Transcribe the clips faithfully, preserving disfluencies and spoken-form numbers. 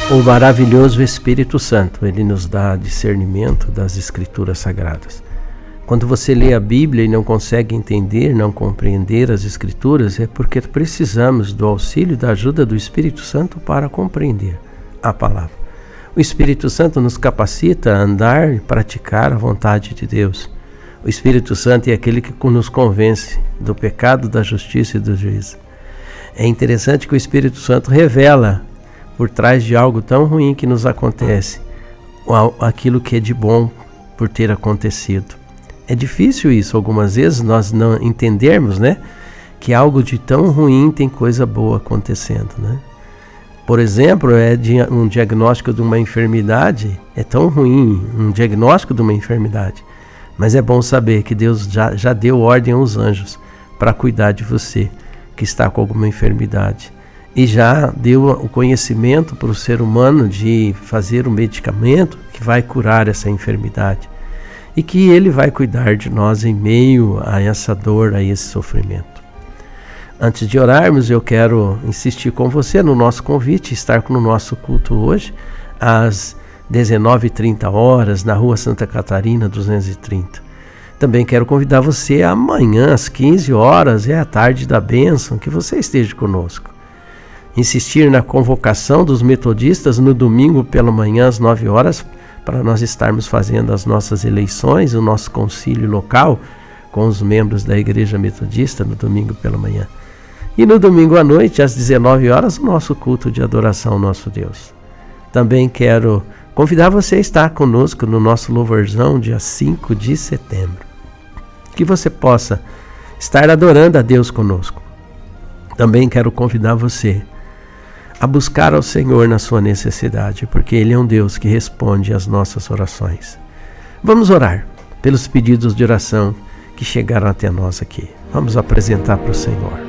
O maravilhoso Espírito Santo, ele nos dá discernimento das Escrituras Sagradas. Quando você lê a Bíblia e não consegue entender, não compreender as Escrituras, é porque precisamos do auxílio e da ajuda do Espírito Santo para compreender a palavra. O Espírito Santo nos capacita a andar e praticar a vontade de Deus. O Espírito Santo é aquele que nos convence do pecado, da justiça e do juízo. É interessante que o Espírito Santo revela por trás de algo tão ruim que nos acontece, aquilo que é de bom por ter acontecido. É difícil isso, algumas vezes nós não entendermos, né, que algo de tão ruim tem coisa boa acontecendo, né? Por exemplo, é um diagnóstico de uma enfermidade, é tão ruim um diagnóstico de uma enfermidade, mas é bom saber que Deus já, já deu ordem aos anjos para cuidar de você que está com alguma enfermidade. E já deu o conhecimento para o ser humano de fazer um medicamento que vai curar essa enfermidade. E que Ele vai cuidar de nós em meio a essa dor, a esse sofrimento. Antes de orarmos, eu quero insistir com você no nosso convite, estar no nosso culto hoje, às dezenove e trinta horas, na Rua Santa Catarina, duzentos e trinta. Também quero convidar você amanhã, às quinze horas, é a tarde da bênção, que você esteja conosco. Insistir na convocação dos metodistas no domingo pela manhã às nove horas, para nós estarmos fazendo as nossas eleições, o nosso concílio local com os membros da Igreja Metodista no domingo pela manhã. E no domingo à noite, às dezenove horas, o nosso culto de adoração ao nosso Deus. Também quero convidar você a estar conosco no nosso louvorzão, dia cinco de setembro. Que você possa estar adorando a Deus conosco. Também quero convidar você a buscar ao Senhor na sua necessidade, porque Ele é um Deus que responde às nossas orações. Vamos orar pelos pedidos de oração que chegaram até nós aqui. Vamos apresentar para o Senhor.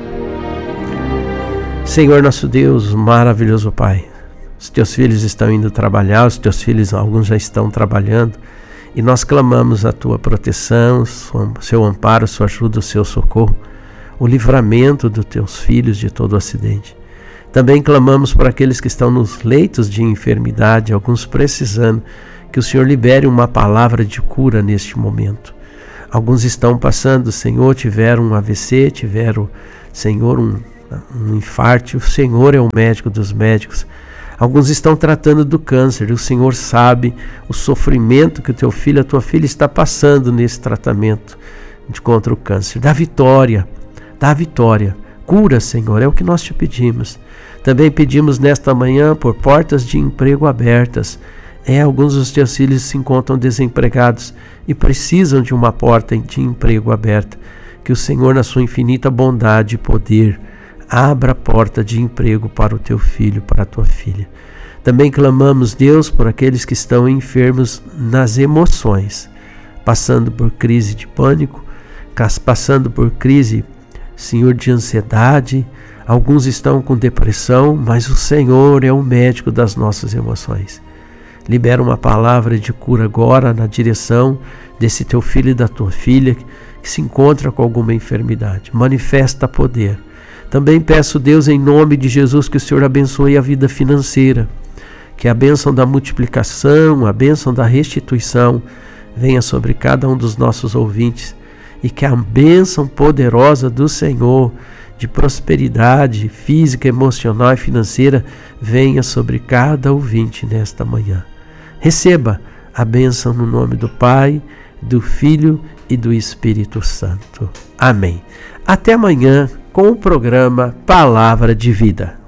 Senhor nosso Deus, maravilhoso Pai, os teus filhos estão indo trabalhar, os teus filhos, alguns já estão trabalhando, e nós clamamos a tua proteção, o seu amparo, a sua ajuda, o seu socorro, o livramento dos teus filhos de todo acidente. Também clamamos para aqueles que estão nos leitos de enfermidade, alguns precisando, que o Senhor libere uma palavra de cura neste momento. Alguns estão passando, Senhor, tiveram um A V C, tiveram, Senhor, um, um infarto. O Senhor é o médico dos médicos. Alguns estão tratando do câncer. O Senhor sabe o sofrimento que o teu filho, a tua filha está passando nesse tratamento de contra o câncer. Dá vitória, dá vitória. Cura, Senhor, é o que nós te pedimos. Também pedimos nesta manhã por portas de emprego abertas. É, alguns dos teus filhos se encontram desempregados e precisam de uma porta de emprego aberta. Que o Senhor, na sua infinita bondade e poder, abra a porta de emprego para o teu filho, para a tua filha. Também clamamos, Deus, por aqueles que estão enfermos nas emoções, passando por crise de pânico, passando por crise, Senhor, de ansiedade. Alguns estão com depressão, mas o Senhor é o médico das nossas emoções. Libera uma palavra de cura agora na direção desse teu filho e da tua filha que se encontra com alguma enfermidade. Manifesta poder. Também peço, Deus, em nome de Jesus, que o Senhor abençoe a vida financeira, que a bênção da multiplicação, a bênção da restituição venha sobre cada um dos nossos ouvintes e que a bênção poderosa do Senhor de prosperidade física, emocional e financeira venha sobre cada ouvinte nesta manhã. Receba a bênção no nome do Pai, do Filho e do Espírito Santo. Amém. Até amanhã com o programa Palavra de Vida.